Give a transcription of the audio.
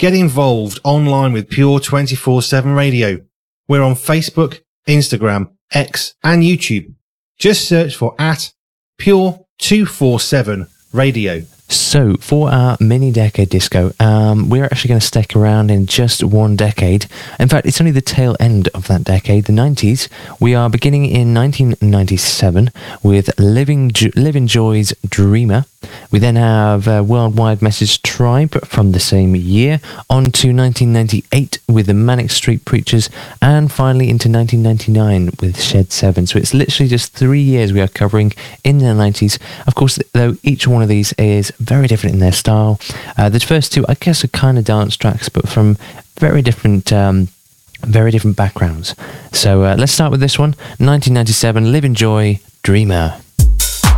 Get involved online with Pure 24/7 Radio. We're on Facebook, Instagram, X and YouTube. Just search for @Pure 247 Radio. So, for our mini decade disco, we're actually going to stick around in just one decade. In fact, it's only the tail end of that decade, the 90s. We are beginning in 1997 with Living Joy's Dreamer. We then have Worldwide Message Tribe from the same year, on to 1998 with the Manic Street Preachers, and finally into 1999 with Shed 7. So it's literally just 3 years we are covering in the 90s. Of course, though, each one of these is very different in their style. The first two, I guess, are kind of dance tracks, but from very different backgrounds. So let's start with this one, 1997, Live Enjoy, Dreamer.